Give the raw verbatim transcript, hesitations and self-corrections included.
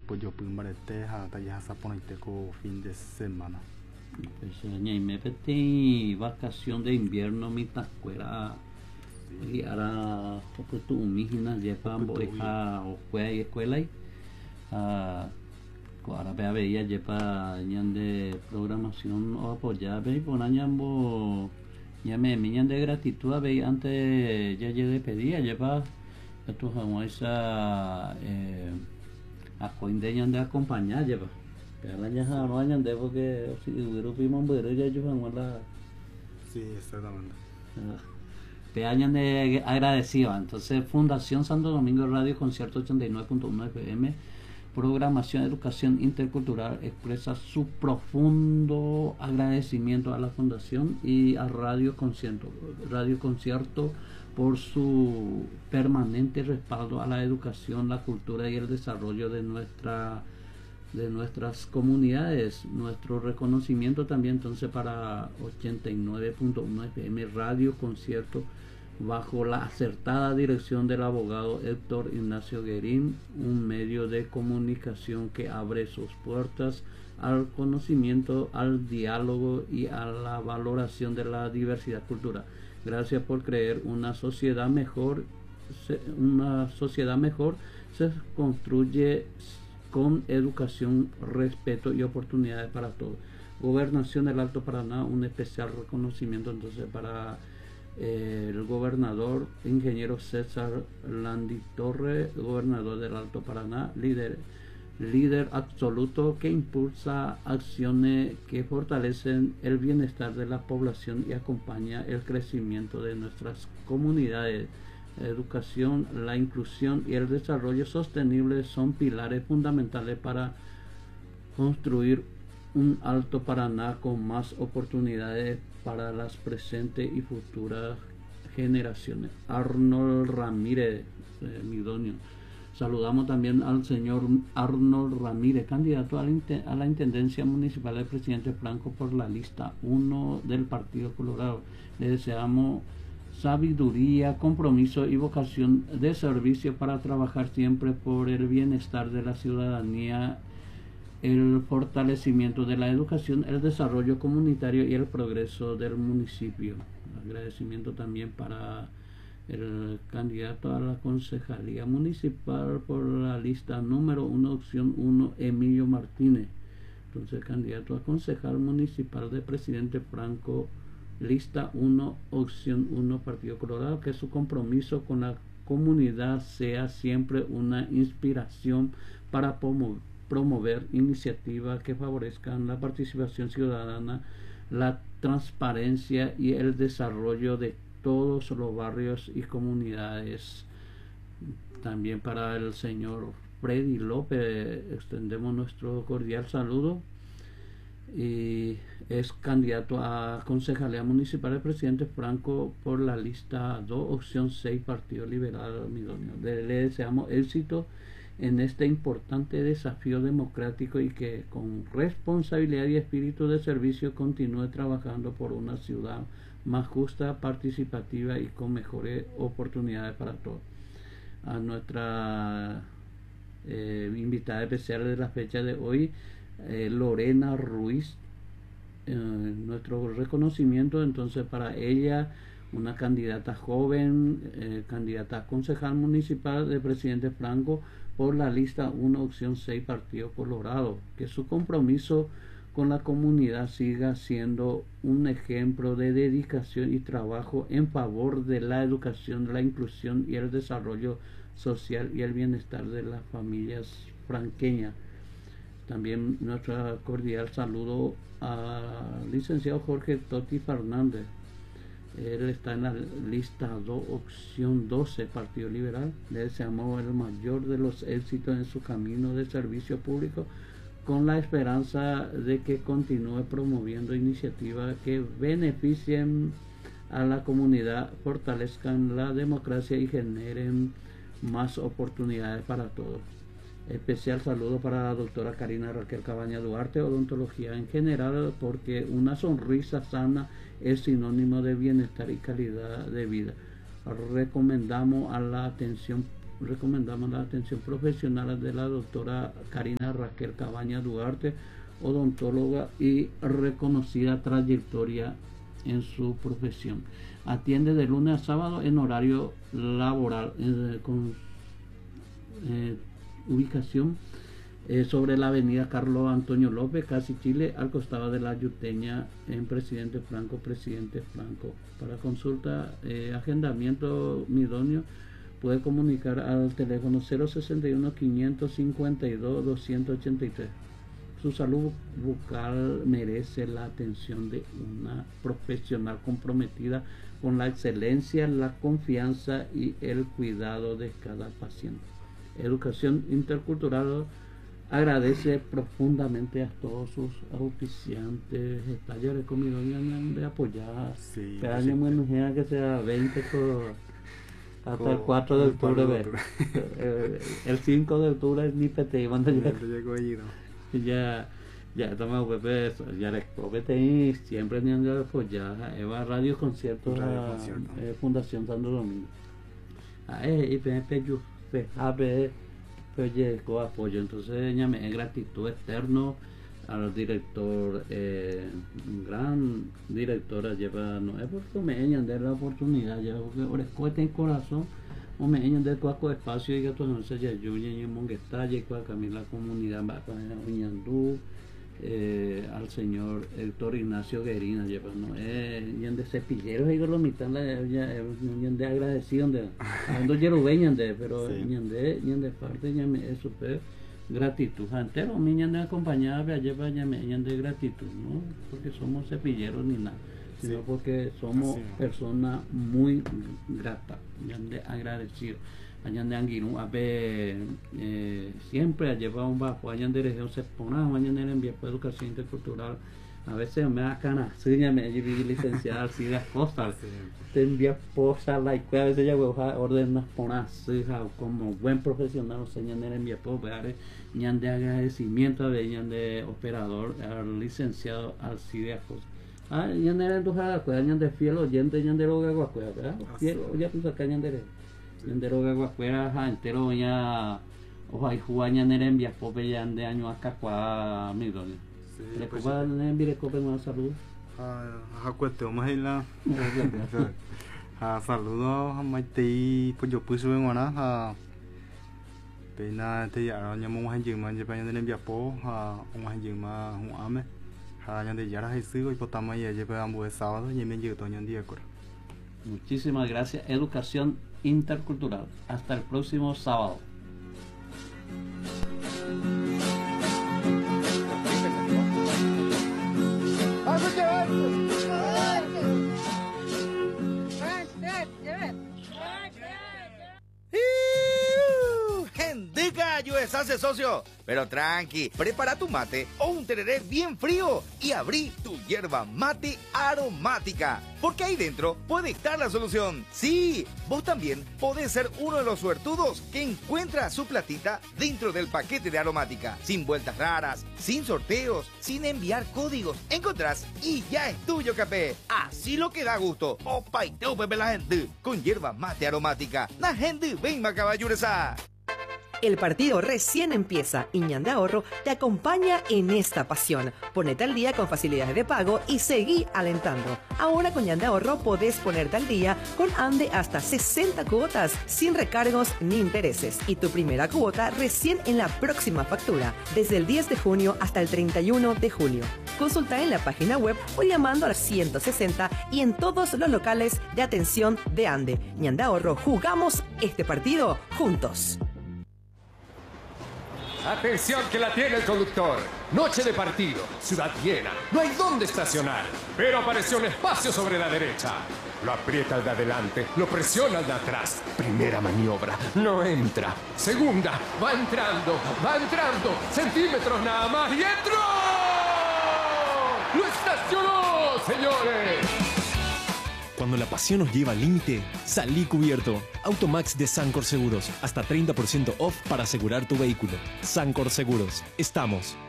ipojopymbarete ha tajasaporãiteko fin de semana. Pues ñaime peti vacación de invierno mitãkuéra hi'ára opytu'umíhina jepa mbo'eha okuea escuelái ha ko'árape avei ajepa ñande programación apoyápe iporã ñambo ñame'ẽmi ñande gratitud avei antes yaje despedida ajepa katu hag̃uáicha eh, akóinte ñande acompañar ajepa pe'ála ñaha'ãrõa ñande porque yvyrupi mombyry jaju hag̃ua la Sí, exactamente. Pea ñande agradecido. Entonces Fundación Santo Domingo Radio Concierto ochenta y nueve punto uno F M Programación Educación Intercultural expresa su profundo agradecimiento a la Fundación y a Radio Concierto, Radio Concierto por su permanente respaldo a la educación, la cultura y el desarrollo de nuestra de nuestras comunidades. Nuestro reconocimiento también entonces para ochenta y nueve punto uno F M Radio Concierto bajo la acertada dirección del abogado Héctor Ignacio Guerín, un medio de comunicación que abre sus puertas al conocimiento, al diálogo y a la valoración de la diversidad cultural. Gracias por creer una sociedad mejor. Una sociedad mejor se construye con educación, respeto y oportunidades para todos. Gobernación del Alto Paraná, un especial reconocimiento entonces para eh, el gobernador ingeniero César Landi Torre, gobernador del Alto Paraná, líder líder absoluto que impulsa acciones que fortalecen el bienestar de la población y acompaña el crecimiento de nuestras comunidades. La educación, la inclusión y el desarrollo sostenible son pilares fundamentales para construir un Alto Paraná con más oportunidades para las presentes y futuras generaciones. Arnold Ramírez, eh, Midonio. Saludamos también al señor Arnold Ramírez, candidato a la, a la Intendencia Municipal del presidente Franco por la lista uno del Partido Colorado. Le deseamos sabiduría, compromiso y vocación de servicio para trabajar siempre por el bienestar de la ciudadanía, el fortalecimiento de la educación, el desarrollo comunitario y el progreso del municipio. Agradecimiento también para el candidato a la concejalía municipal por la lista número uno, opción uno, Emilio Martínez. Entonces, candidato a concejal municipal de presidente Franco, lista uno, opción uno, Partido Colorado, que su compromiso con la comunidad sea siempre una inspiración para promover iniciativas que favorezcan la participación ciudadana, la transparencia y el desarrollo de todos los barrios y comunidades. También para el señor Freddy López extendemos nuestro cordial saludo, y es candidato a concejalía municipal del presidente Franco por la lista dos, opción seis, Partido Liberal Midonio. Le, le deseamos éxito en este importante desafío democrático y que con responsabilidad y espíritu de servicio continúe trabajando por una ciudad más justa, participativa y con mejores oportunidades para todos. A nuestra eh, invitada especial de la fecha de hoy, eh, Lorena Ruiz, eh, nuestro reconocimiento entonces para ella, una candidata joven, eh, candidata a concejal municipal de presidente Franco por la lista uno, opción seis, Partido Colorado, que su compromiso con la comunidad siga siendo un ejemplo de dedicación y trabajo en favor de la educación, la inclusión y el desarrollo social y el bienestar de las familias franqueñas. También nuestro cordial saludo al licenciado Jorge Toti Fernández. Él está en la lista dos, opción doce, Partido Liberal. Le deseamos el mayor de los éxitos en su camino de servicio público, con la esperanza de que continúe promoviendo iniciativas que beneficien a la comunidad, fortalezcan la democracia y generen más oportunidades para todos. Especial saludo para la doctora Karina Raquel Cabaña Duarte, odontología en general, porque una sonrisa sana es sinónimo de bienestar y calidad de vida. Recomendamos a la atención recomendamos la atención profesional de la doctora Karina Raquel Cabaña Duarte, odontóloga y reconocida trayectoria en su profesión. Atiende de lunes a sábado en horario laboral, eh, con eh, ubicación eh, sobre la avenida Carlos Antonio López, casi Chile, al costado de la Yuteña, en Presidente Franco, Presidente Franco. Para consulta, eh, agendamiento midonio, puede comunicar al teléfono cero sesenta y uno, quinientos cincuenta y dos, doscientos ochenta y tres. Su salud bucal merece la atención de una profesional comprometida con la excelencia, la confianza y el cuidado de cada paciente. Educación Intercultural agradece profundamente a todos sus auspiciantes, talleres comidos de apoyar. Sí, pero sí. hay una mujer que sea veinte por, hasta Co- el cuatro de octubre. el ve. cuatro Eh, el cinco de octubre ni pete, cuando ya, Ya llegó allí, ¿no? ya, ya toma Pepe, ya le copete siempre ni han de apoyar. Eva Radio Conciertos, Radio a, Concierto. eh, Fundación Santo Domingo. Ah, eh, y Pepe, yo, fe, a ver, pues llegó apoyo. Entonces, ya me gratitud externo al director, eh, un gran directora lleva, no es porque me hayan de la oportunidad, ya porque ahora escueta en corazón, o me hayan de cuaco espacio y que todo no se ya yuya y mongueta, y cual Camila comunidad va con Uñandú, eh, al señor Héctor Ignacio Guerina, lleva, no es, y de cepilleros y lo mitad, ya, de agradecido, de, ando yerubeñan de, pero, Sí. y de, y de parte, ya me es súper gratitud entero mi ñan de acompañada lleva ya me ñan de gratitud, no porque somos cepilleros ni nada, sino Sí. porque somos Así es. personas muy gratas, ñan de agradecidos. Añan de Anguirú, a ver, eh, siempre ha llevado un bajo, añan de región se pone, añan de enviar por educación intercultural. A veces me da cana, sí, ya me he licenciada así de las cosas. Así es. Te envía posa, la a veces ya voy a ordenar poner como buen profesional, o sea, ñan de envía por ver, ñan de agradecimiento, a ver, ñan de operador, al licenciado Alcides Acosta. Ah, ñan de endujar, ñan de fiel oyente, ñan de loga guacuera, ¿verdad? Fiel, ya pues acá ñan de ñandero guacuera, ja, entero ya, oja y juaña nerembia, pope ya de año acá cua millones. Sí, Le pues, copa nerembia, cope más salud. ah, ah, cuestión más la ah, saludos a Maite, pues yo puse en una ah, pena te ya nhà mong hành dừng mà như vậy nên việc phố ah, ông hành dừng mà không ám ấy ah, nhà để giá hay xứ rồi потом я же прям будет sábado y me llevo todo el día con Muchísimas gracias. Educación Intercultural. Hasta el próximo sábado. ¡Hendica, yo hace socio! Pero tranqui, prepara tu mate o un tereré bien frío y abrí tu hierba mate aromática. Porque ahí dentro puede estar la solución. Sí, vos también podés ser uno de los suertudos que encuentra su platita dentro del paquete de aromática. Sin vueltas raras, sin sorteos, sin enviar códigos. Encontrás y ya es tuyo, capé. Así lo que da gusto. Opa y teu, pepe la gente. Con hierba mate aromática. La gente venga, caballuresa. El partido recién empieza y Ñan de Ahorro te acompaña en esta pasión. Ponete al día con facilidades de pago y seguí alentando. Ahora con Ñan de Ahorro podés ponerte al día con Ande hasta sesenta cuotas sin recargos ni intereses. Y tu primera cuota recién en la próxima factura, desde el diez de junio hasta el treinta y uno de julio. Consulta en la página web o llamando al ciento sesenta y en todos los locales de atención de Ande. Ñan de Ahorro, jugamos este partido juntos. Atención que la tiene el conductor. Noche de partido, ciudad llena, no hay dónde estacionar. Pero apareció un espacio sobre la derecha. Lo aprieta al de adelante, lo presiona al de atrás. Primera maniobra, no entra. Segunda, va entrando, va entrando. Centímetros nada más y entró. ¡Lo estacionó, señores! Cuando la pasión nos lleva al límite, salí cubierto. Automax de Sancor Seguros. Hasta treinta por ciento off para asegurar tu vehículo. Sancor Seguros. Estamos